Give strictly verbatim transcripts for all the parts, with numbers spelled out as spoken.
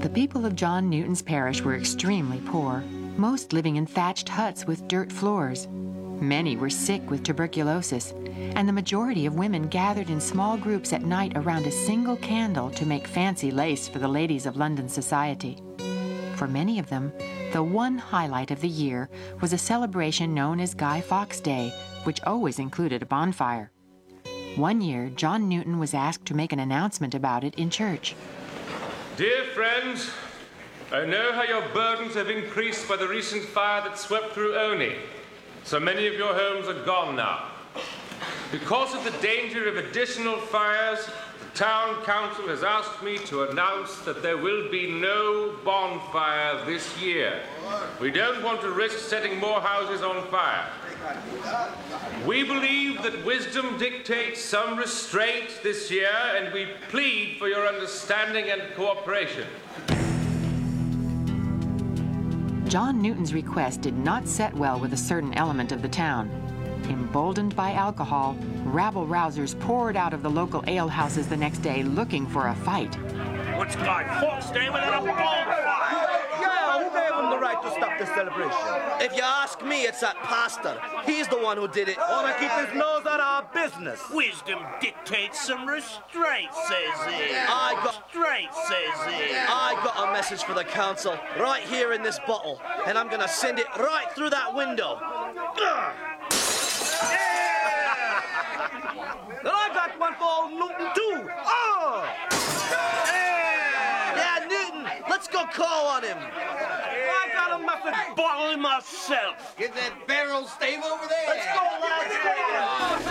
The people of John Newton's parish were extremely poor, most living in thatched huts with dirt floors. Many were sick with tuberculosis, and the majority of women gathered in small groups at night around a single candle to make fancy lace for the ladies of London society. For many of them, the one highlight of the year was a celebration known as Guy Fawkes Day, which always included a bonfire. One year, John Newton was asked to make an announcement about it in church. Dear friends, I know how your burdens have increased by the recent fire that swept through Oney. So many of your homes are gone now. Because of the danger of additional fires, the town council has asked me to announce that there will be no bonfire this year. We don't want to risk setting more houses on fire. We believe that wisdom dictates some restraint this year, and we plead for your understanding and cooperation. John Newton's request did not set well with a certain element of the town. Emboldened by alcohol, rabble-rousers poured out of the local alehouses the next day looking for a fight. What's Guy Fawkes Day without a bonfire? Yeah, who gave him the right to stop the celebration? If you ask me, it's that pastor. He's the one who did it. Want to keep his nose out of our business. Wisdom dictates some restraint, says he. I got... Restraint, says he. I got a message for the council right here in this bottle, and I'm going to send it right through that window. Ugh. And I got one for old Newton, too. Oh! Yeah, Newton, let's go call on him. I got a message. Bottle myself. Get that barrel stave over there. Let's go,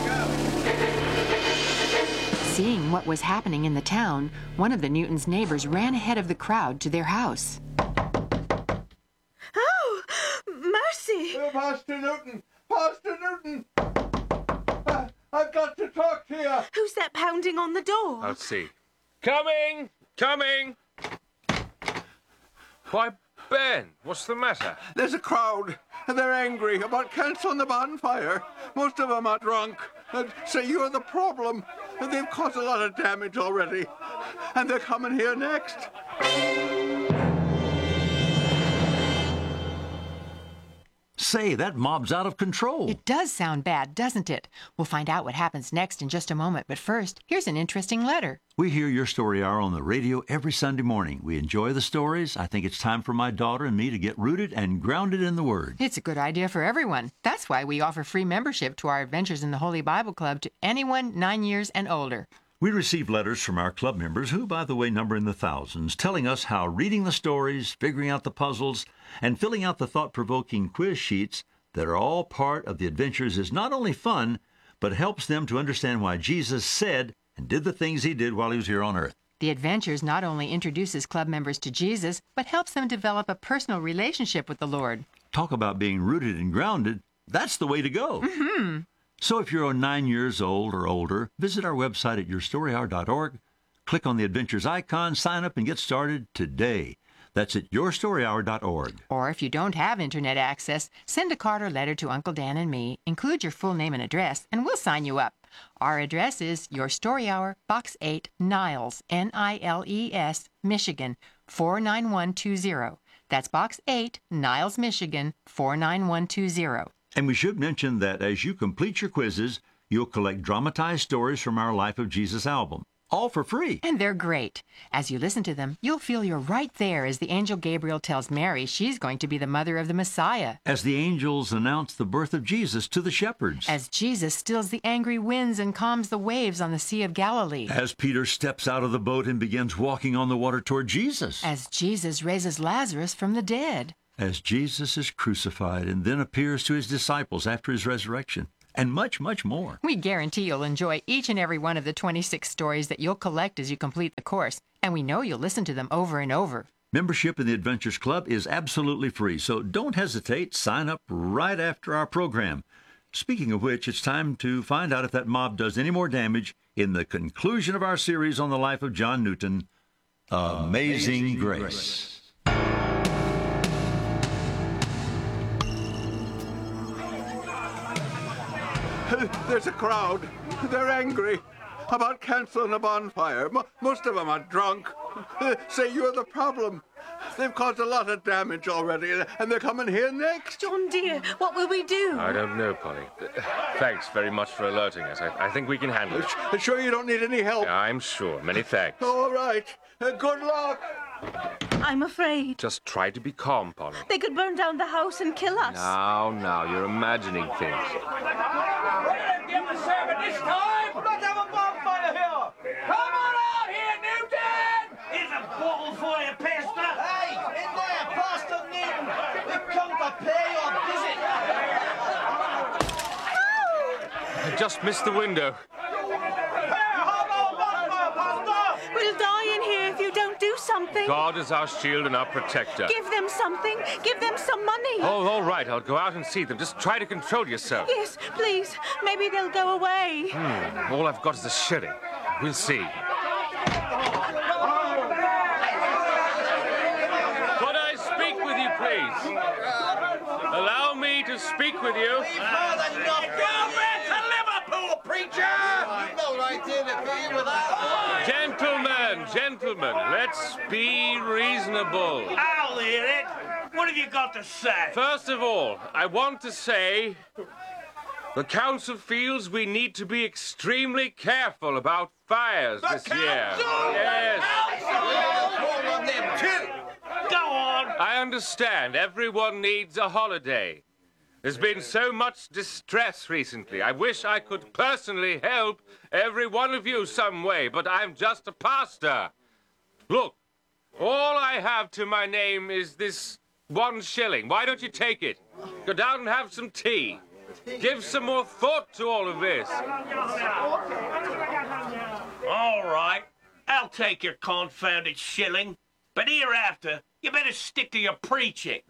lads. Seeing what was happening in the town, one of the Newton's neighbors ran ahead of the crowd to their house. Oh, mercy! Uh, Pastor Newton! Pastor Newton! Uh, I've got to talk to you! Who's that pounding on the door? Let's see. Coming! Coming! Why, Ben, what's the matter? There's a crowd, and they're angry about cancelling the bonfire. Most of them are drunk, and say you're the problem. And they've caused a lot of damage already, and they're coming here next. Say, that mob's out of control. It does sound bad, doesn't it? We'll find out what happens next in just a moment, but first, here's an interesting letter. We hear your story hour on the radio every Sunday morning. We enjoy the stories. I think it's time for my daughter and me to get rooted and grounded in the Word. It's a good idea for everyone. That's why we offer free membership to our Adventures in the Holy Bible Club to anyone nine years and older. We receive letters from our club members, who, by the way, number in the thousands, telling us how reading the stories, figuring out the puzzles, and filling out the thought-provoking quiz sheets that are all part of the adventures is not only fun, but helps them to understand why Jesus said and did the things he did while he was here on earth. The Adventures not only introduces club members to Jesus, but helps them develop a personal relationship with the Lord. Talk about being rooted and grounded. That's the way to go. Mm-hmm. So if you're nine years old or older, visit our website at your story hour dot org, click on the Adventures icon, sign up, and get started today. That's at your story hour dot org. Or if you don't have internet access, send a card or letter to Uncle Dan and me, include your full name and address, and we'll sign you up. Our address is Your Story Hour, Box eight, Niles, N I L E S, Michigan, four nine one two zero. That's Box eight, Niles, Michigan, four nine one two zero. And we should mention that as you complete your quizzes, you'll collect dramatized stories from our Life of Jesus album, all for free. And they're great. As you listen to them, you'll feel you're right there as the angel Gabriel tells Mary she's going to be the mother of the Messiah. As the angels announce the birth of Jesus to the shepherds. As Jesus stills the angry winds and calms the waves on the Sea of Galilee. As Peter steps out of the boat and begins walking on the water toward Jesus. As Jesus raises Lazarus from the dead. As Jesus is crucified and then appears to his disciples after his resurrection. And much, much more. We guarantee you'll enjoy each and every one of the twenty-six stories that you'll collect as you complete the course, and we know you'll listen to them over and over. Membership in the Adventures Club is absolutely free, so don't hesitate. Sign up right after our program. Speaking of which, it's time to find out if that mob does any more damage in the conclusion of our series on the life of John Newton, Amazing, Amazing Grace. Grace. There's a crowd. They're angry. about canceling a bonfire. Mo- most of them are drunk. Uh, say you're the problem. They've caused a lot of damage already, and they're coming here next. John dear, what will we do? I don't know, Polly. Thanks very much for alerting us. I, I think we can handle it. Uh, Sure you don't need any help? I'm sure. Many thanks. All right. Uh, good luck. I'm afraid. Just try to be calm, Polly. They could burn down the house and kill us. Now, now, you're imagining things. Give the servant this time! Let's have a bonfire here! Come on out here, Newton! Here's a bottle for you, Pastor. Hey, in there, Pastor Newton! We've come to pay your visit! I just missed the window. We'll die in here if you don't do something. God is our shield and our protector. Give them something. Give them some money. Oh, all right. I'll go out and see them. Just try to control yourself. Yes, please. Maybe they'll go away. Hmm. All I've got is a shilling. We'll see. Could I speak with you, please? Allow me to speak with you. We've heard enough! Go back to Liverpool, preacher! You know right in the with that. Gentlemen, gentlemen, let's be reasonable. I'll hear it. What have you got to say? First of all, I want to say the council feels we need to be extremely careful about fires this year. Yes. All of them too. Go on. I understand everyone needs a holiday. There's been so much distress recently. I wish I could personally help every one of you some way, but I'm just a pastor. Look, all I have to my name is this one shilling. Why don't you take it? Go down and have some tea. Give some more thought to all of this. All right. I'll take your confounded shilling. But hereafter, you better stick to your preaching.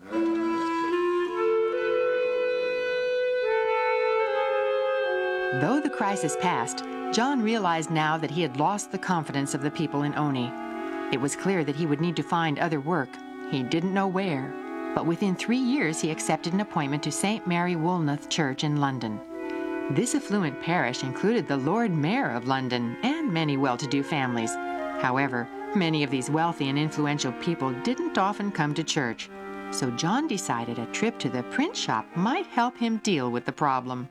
Though the crisis passed, John realized now that he had lost the confidence of the people in Oni. It was clear that he would need to find other work. He didn't know where, but within three years he accepted an appointment to Saint Mary Woolnoth Church in London. This affluent parish included the Lord Mayor of London and many well-to-do families. However, many of these wealthy and influential people didn't often come to church, so John decided a trip to the print shop might help him deal with the problem.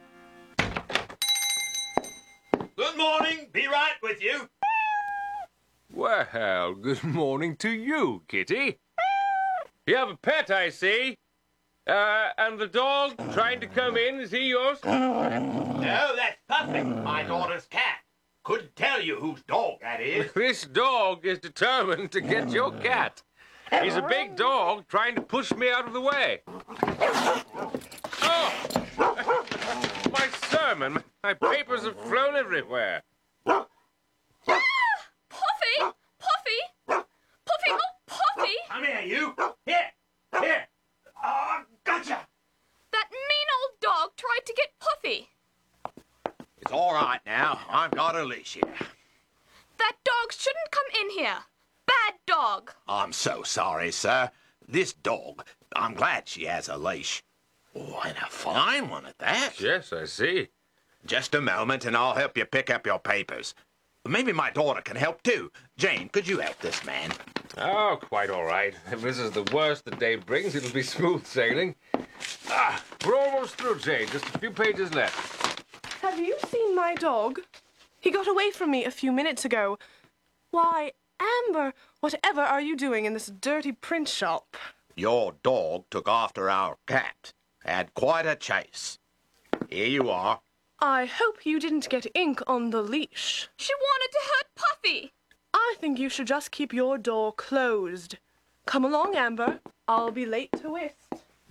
Good morning. Be right with you. Well, good morning to you, Kitty. You have a pet, I see. Uh, and the dog trying to come in, is he yours? No, that's Puffy, my daughter's cat. Couldn't tell you whose dog that is. This dog is determined to get your cat. He's a big dog trying to push me out of the way. Oh! My sermon, my papers have flown everywhere. Puffy! Puffy! Puffy! Oh, Puffy! Come here, you. Here. Here. Oh, gotcha. That mean old dog tried to get Puffy. It's all right now. I've got a leash here. That dog shouldn't come in here. Bad dog. I'm so sorry, sir. This dog, I'm glad she has a leash. Oh, and a fine one at that. Yes, I see. Just a moment, and I'll help you pick up your papers. Maybe my daughter can help, too. Jane, could you help this man? Oh, quite all right. If this is the worst the day brings, it'll be smooth sailing. Ah, we're almost through, Jane. Just a few pages left. Have you seen my dog? He got away from me a few minutes ago. Why, Amber, whatever are you doing in this dirty print shop? Your dog took after our cat. Had quite a chase. Here you are. I hope you didn't get ink on the leash. She wanted to hurt Puffy. I think you should just keep your door closed. Come along, Amber. I'll be late to whist.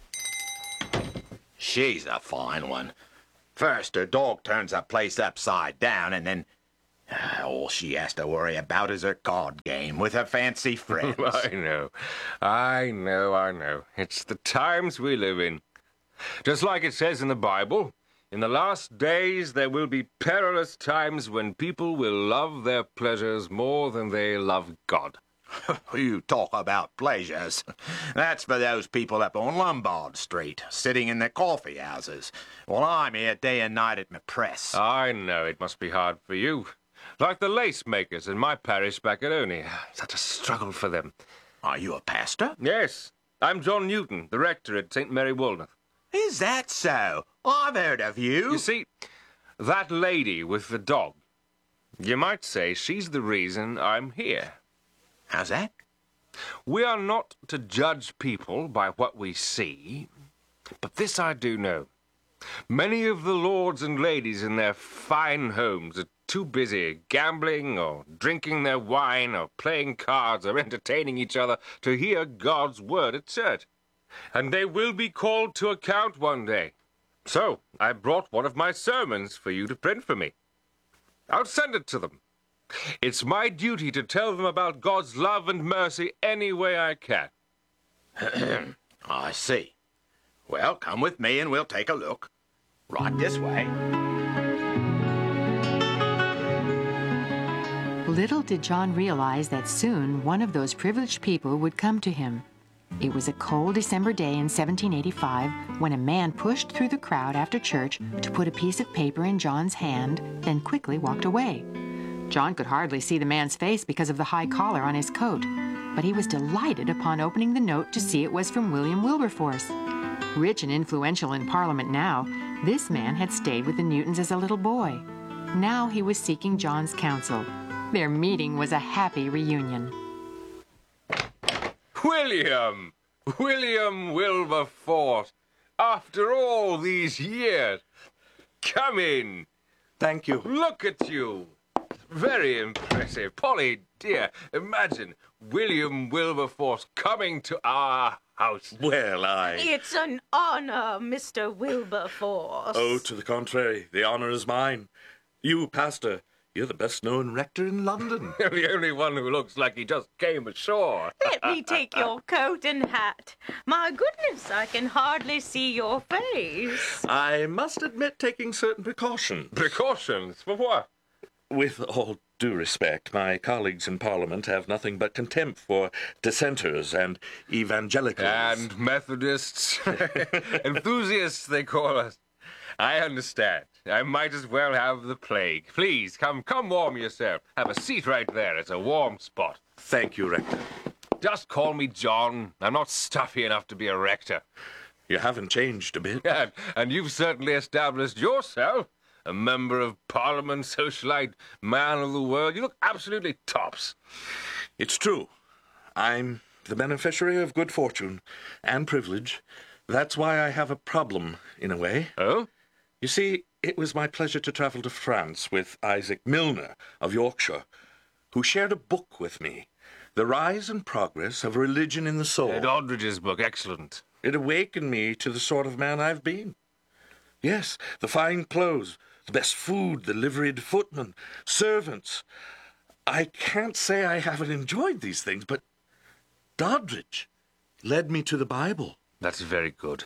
She's a fine one. First, her dog turns the place upside down, and then uh, all she has to worry about is her card game with her fancy friends. I know. I know, I know. It's the times we live in. Just like it says in the Bible, in the last days there will be perilous times when people will love their pleasures more than they love God. You talk about pleasures. That's for those people up on Lombard Street, sitting in their coffee houses, while I'm here day and night at my press. I know it must be hard for you. Like the lace makers in my parish back at Oney. Such a struggle for them. Are you a pastor? Yes. I'm John Newton, the rector at Saint Mary Woolnoth. Is that so? I've heard of you. You see, that lady with the dog, you might say she's the reason I'm here. How's that? We are not to judge people by what we see, but this I do know. Many of the lords and ladies in their fine homes are too busy gambling or drinking their wine or playing cards or entertaining each other to hear God's word at church. And they will be called to account one day. So I brought one of my sermons for you to print for me. I'll send it to them. It's my duty to tell them about God's love and mercy any way I can. I see. Well, come with me and we'll take a look. Right this way. Little did John realize that soon one of those privileged people would come to him. It was a cold December day in seventeen eighty-five when a man pushed through the crowd after church to put a piece of paper in John's hand, then quickly walked away. John could hardly see the man's face because of the high collar on his coat, but he was delighted upon opening the note to see it was from William Wilberforce. Rich and influential in Parliament now, this man had stayed with the Newtons as a little boy. Now he was seeking John's counsel. Their meeting was a happy reunion. William! William Wilberforce! After all these years! Come in! Thank you. Look at you! Very impressive. Polly, dear, imagine William Wilberforce coming to our house. Well, I... It's an honor, Mister Wilberforce. Oh, to the contrary. The honor is mine. You, Pastor, you're the best-known rector in London. The only one who looks like he just came ashore. Let me take your coat and hat. My goodness, I can hardly see your face. I must admit taking certain precautions. Precautions? For what? With all due respect, my colleagues in Parliament have nothing but contempt for dissenters and evangelicals. And Methodists. Enthusiasts, they call us. I understand. I might as well have the plague. Please, come, come warm yourself. Have a seat right there. It's a warm spot. Thank you, Rector. Just call me John. I'm not stuffy enough to be a rector. You haven't changed a bit. And, and you've certainly established yourself a member of Parliament, socialite, man of the world. You look absolutely tops. It's true. I'm the beneficiary of good fortune and privilege. That's why I have a problem, in a way. Oh? You see, it was my pleasure to travel to France with Isaac Milner of Yorkshire, who shared a book with me, The Rise and Progress of Religion in the Soul. Ed Aldridge's book, excellent. It awakened me to the sort of man I've been. Yes, the fine clothes, the best food, the liveried footmen, servants. I can't say I haven't enjoyed these things, but Doddridge led me to the Bible. That's very good.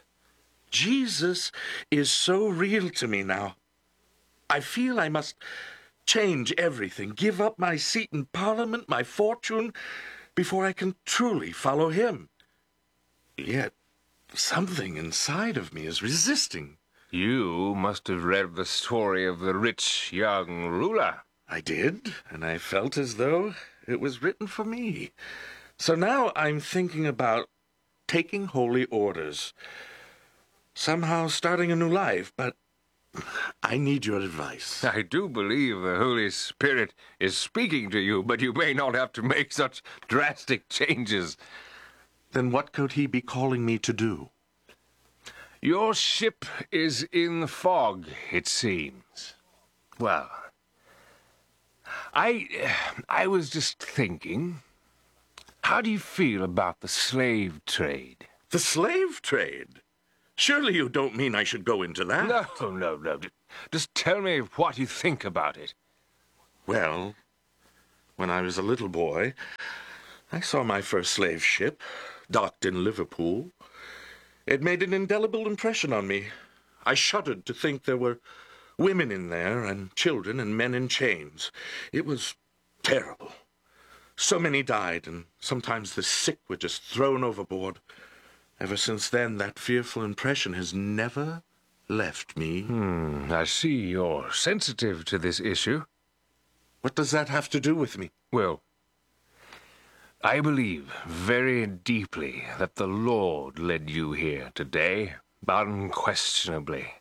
Jesus is so real to me now. I feel I must change everything, give up my seat in Parliament, my fortune, before I can truly follow him. Yet something inside of me is resisting. You must have read the story of the rich young ruler. I did, and I felt as though it was written for me. So now I'm thinking about taking holy orders. Somehow starting a new life, but I need your advice. I do believe the Holy Spirit is speaking to you, but you may not have to make such drastic changes. Then what could he be calling me to do? Your ship is in the fog, it seems. Well, I, I was just thinking, how do you feel about the slave trade? The slave trade? Surely you don't mean I should go into that? No, no, no. Just tell me what you think about it. Well, when I was a little boy, I saw my first slave ship, docked in Liverpool. It made an indelible impression on me. I shuddered to think there were women in there, and children, and men in chains. It was terrible. So many died, and sometimes the sick were just thrown overboard. Ever since then, that fearful impression has never left me. Hmm, I see you're sensitive to this issue. What does that have to do with me? Well, I believe very deeply that the Lord led you here today, unquestionably.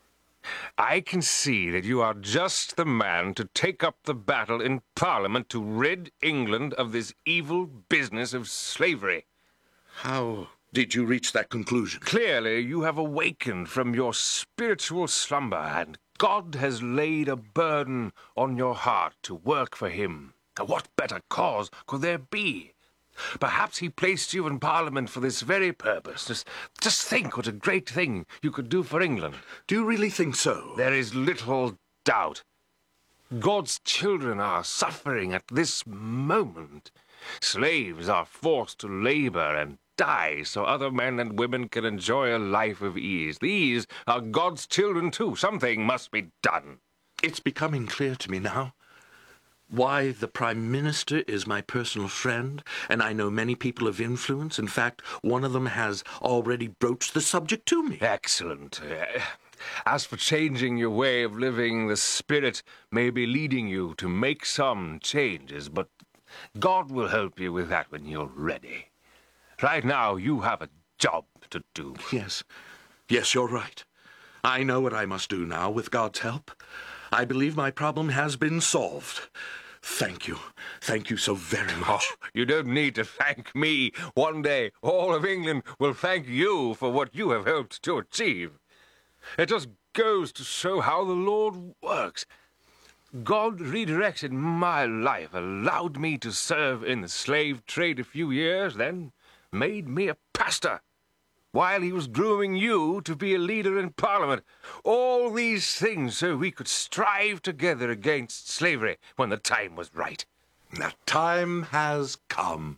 I can see that you are just the man to take up the battle in Parliament to rid England of this evil business of slavery. How did you reach that conclusion? Clearly, you have awakened from your spiritual slumber, and God has laid a burden on your heart to work for him. What better cause could there be? Perhaps he placed you in Parliament for this very purpose. Just, just think what a great thing you could do for England. Do you really think so? There is little doubt. God's children are suffering at this moment. Slaves are forced to labor and die so other men and women can enjoy a life of ease. These are God's children, too. Something must be done. It's becoming clear to me now why the Prime Minister is my personal friend, and I know many people of influence. In fact, one of them has already broached the subject to me. Excellent. Uh, As for changing your way of living, the Spirit may be leading you to make some changes, but God will help you with that when you're ready. Right now, you have a job to do. Yes. Yes, you're right. I know what I must do now with God's help. I believe my problem has been solved. Thank you. Thank you so very much. Oh, you don't need to thank me. One day, all of England will thank you for what you have helped to achieve. It just goes to show how the Lord works. God redirected my life, allowed me to serve in the slave trade a few years, then made me a pastor, while he was grooming you to be a leader in Parliament. All these things so we could strive together against slavery when the time was right. The time has come.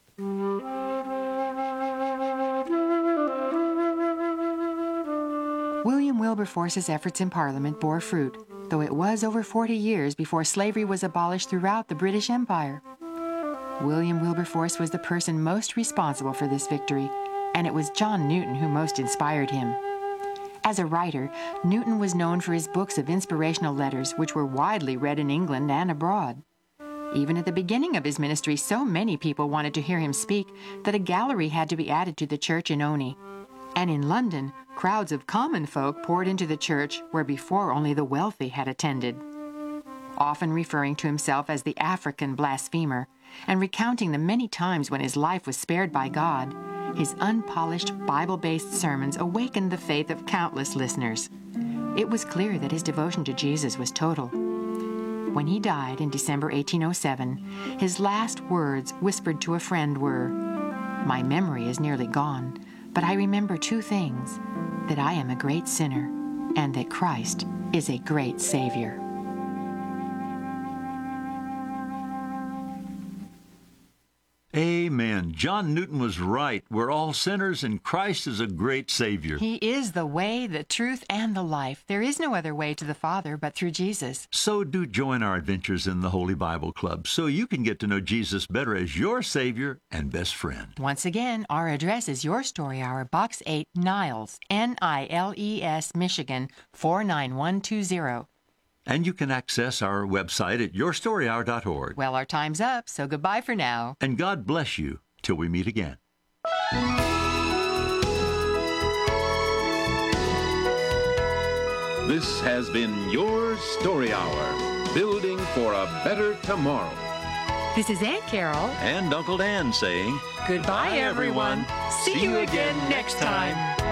William Wilberforce's efforts in Parliament bore fruit, though it was over forty years before slavery was abolished throughout the British Empire. William Wilberforce was the person most responsible for this victory, and it was John Newton who most inspired him. As a writer, Newton was known for his books of inspirational letters, which were widely read in England and abroad. Even at the beginning of his ministry, so many people wanted to hear him speak that a gallery had to be added to the church in Oney. And in London, crowds of common folk poured into the church where before only the wealthy had attended. Often referring to himself as the African blasphemer, and recounting the many times when his life was spared by God, his unpolished Bible-based sermons awakened the faith of countless listeners. It was clear that his devotion to Jesus was total. When he died in December eighteen oh seven, his last words whispered to a friend were, "My memory is nearly gone, but I remember two things, that I am a great sinner and that Christ is a great Savior." Amen. John Newton was right. We're all sinners, and Christ is a great Savior. He is the way, the truth, and the life. There is no other way to the Father but through Jesus. So do join our adventures in the Holy Bible Club so you can get to know Jesus better as your Savior and best friend. Once again, our address is Your Story Hour, Box eight, Niles, N I L E S, Michigan, four nine one two zero. And you can access our website at your story hour dot org. Well, our time's up, so goodbye for now. And God bless you till we meet again. This has been Your Story Hour, building for a better tomorrow. This is Aunt Carol. And Uncle Dan saying, Goodbye, everyone. See you again next time.